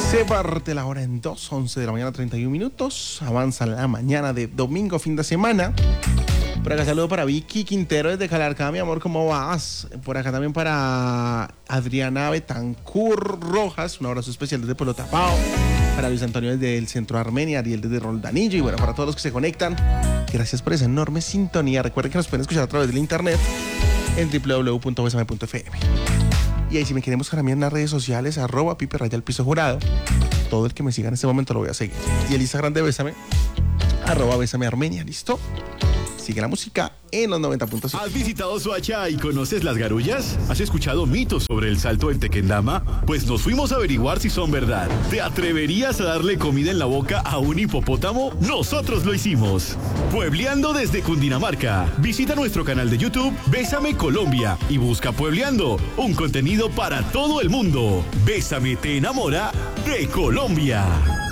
Se parte la hora en 11 de la mañana, 31 minutos. Avanza la mañana de domingo, fin de semana. Por acá saludo para Vicky Quintero desde Calarcá, mi amor, ¿cómo vas? Por acá también para Adriana Betancur Rojas, un abrazo especial desde Pueblo Tapao. Para Luis Antonio desde el Centro Armenia, Ariel desde Roldanillo. Y bueno, para todos los que se conectan, gracias por esa enorme sintonía. Recuerden que nos pueden escuchar a través del internet en www.besame.fm. Y ahí si me quieren buscar a mí en las redes sociales, @piperrayalpisojurado. Todo el que me siga en este momento lo voy a seguir. Y el Instagram de Bésame, @besamearmenia, ¿listo? Sigue la música en los 90.5. ¿Has visitado Soacha y conoces las garullas? ¿Has escuchado mitos sobre el salto del Tequendama? Pues nos fuimos a averiguar si son verdad. ¿Te atreverías a darle comida en la boca a un hipopótamo? Nosotros lo hicimos. Puebleando desde Cundinamarca. Visita nuestro canal de YouTube Bésame Colombia y busca Puebleando, un contenido para todo el mundo. Bésame te enamora de Colombia.